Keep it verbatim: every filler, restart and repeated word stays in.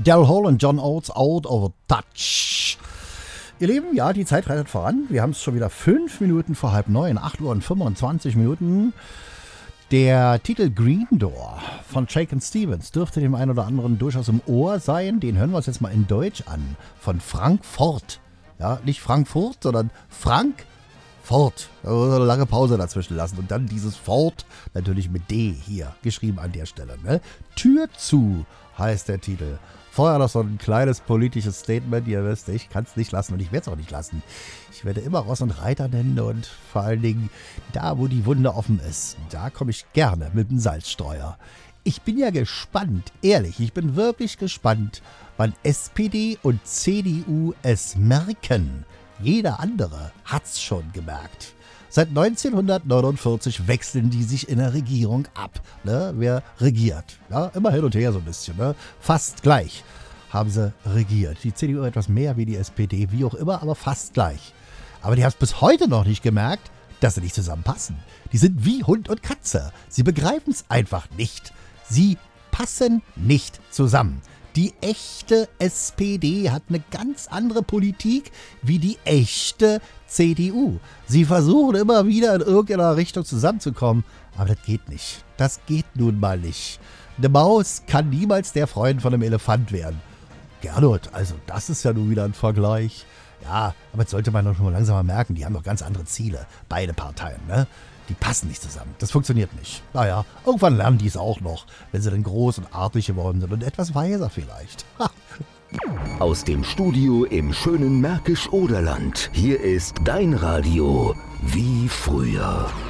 Daryl Hall und John Oates, Out of Touch. Ihr Lieben, ja, die Zeit reitet voran. Wir haben es schon wieder fünf Minuten vor halb neun, acht Uhr und fünfundzwanzig Minuten. Der Titel Green Door von Shakin' Stevens dürfte dem einen oder anderen durchaus im Ohr sein. Den hören wir uns jetzt mal in Deutsch an. Von Frank Ford. Ja, nicht Frankfurt, sondern Frank Ford. Da muss man eine lange Pause dazwischen lassen. Und dann dieses Ford, natürlich mit D hier, geschrieben an der Stelle. Ne? Tür zu heißt der Titel. Vorher noch so ein kleines politisches Statement. Ihr wisst, ich kann es nicht lassen und ich werde es auch nicht lassen. Ich werde immer Ross und Reiter nennen und vor allen Dingen da, wo die Wunde offen ist, da komme ich gerne mit dem Salzstreuer. Ich bin ja gespannt, ehrlich, ich bin wirklich gespannt, wann S P D und C D U es merken. Jeder andere hat's schon gemerkt. Seit neunzehnhundertneunundvierzig wechseln die sich in der Regierung ab. Ne? Wer regiert? Ja, immer hin und her so ein bisschen. Ne? Fast gleich haben sie regiert. Die C D U etwas mehr wie die S P D, wie auch immer, aber fast gleich. Aber die haben es bis heute noch nicht gemerkt, dass sie nicht zusammenpassen. Die sind wie Hund und Katze. Sie begreifen es einfach nicht. Sie passen nicht zusammen. Die echte S P D hat eine ganz andere Politik wie die echte C D U. Sie versuchen immer wieder in irgendeiner Richtung zusammenzukommen, aber das geht nicht. Das geht nun mal nicht. Eine Maus kann niemals der Freund von einem Elefant werden. Gernot, also das ist ja nun wieder ein Vergleich. Ja, aber das sollte man doch schon mal langsam mal merken, die haben doch ganz andere Ziele, beide Parteien, ne? Die passen nicht zusammen. Das funktioniert nicht. Naja, irgendwann lernen die es auch noch, wenn sie dann groß und artig geworden sind und etwas weiser vielleicht. Ha. Aus dem Studio im schönen Märkisch-Oderland. Hier ist dein Radio wie früher.